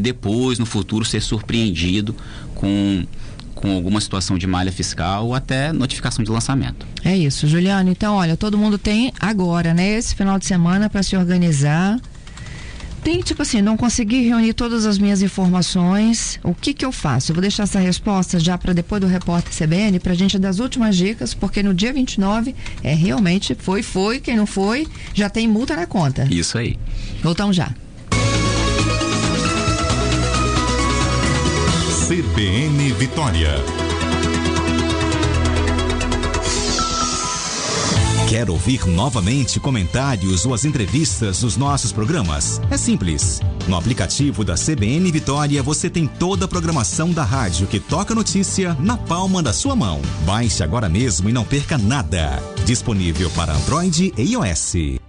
depois, no futuro, ser surpreendido com alguma situação de malha fiscal ou até notificação de lançamento. É isso, Juliano. Então, olha, todo mundo tem agora, né, esse final de semana para se organizar. Tem, tipo assim, não consegui reunir todas as minhas informações, o que eu faço? Eu vou deixar essa resposta já para depois do repórter CBN, pra gente dar as últimas dicas, porque no dia 29 realmente foi, quem não foi, já tem multa na conta. Isso aí. Voltamos já. CBN Vitória. Quer ouvir novamente comentários ou as entrevistas dos nossos programas? É simples. No aplicativo da CBN Vitória você tem toda a programação da rádio que toca notícia na palma da sua mão. Baixe agora mesmo e não perca nada. Disponível para Android e iOS.